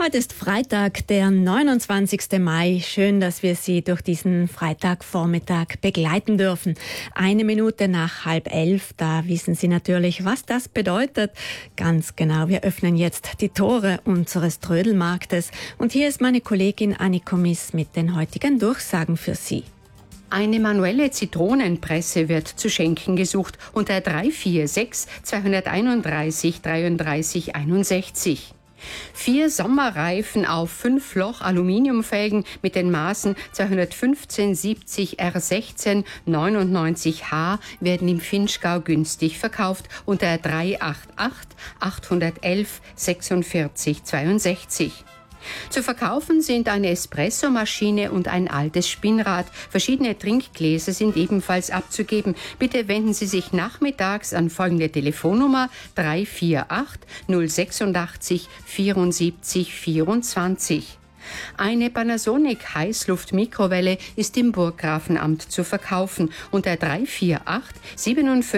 Heute ist Freitag, der 29. Mai. Schön, dass wir Sie durch diesen Freitagvormittag begleiten dürfen. 1 Minute nach 10:30, da wissen Sie natürlich, was das bedeutet. Ganz genau, wir öffnen jetzt die Tore unseres Trödelmarktes. Und hier ist meine Kollegin Anniko Miss mit den heutigen Durchsagen für Sie. Eine manuelle Zitronenpresse wird zu schenken gesucht unter 346 231 33 61. 4 Sommerreifen auf 5-Loch Aluminiumfelgen mit den Maßen 215 70 R16 99 H werden im Vinschgau günstig verkauft unter 388 811 46 62. Zu verkaufen sind eine Espressomaschine und ein altes Spinnrad. Verschiedene Trinkgläser sind ebenfalls abzugeben. Bitte wenden Sie sich nachmittags an folgende Telefonnummer 348 086 74 24. Eine Panasonic Heißluftmikrowelle ist im Burggrafenamt zu verkaufen unter 348 57